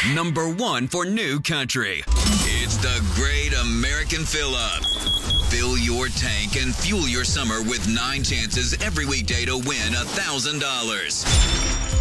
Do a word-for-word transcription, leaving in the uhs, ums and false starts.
Number one for new country. It's the Great American Fill-Up. Fill your tank and fuel your summer with nine chances every weekday to win one thousand dollars.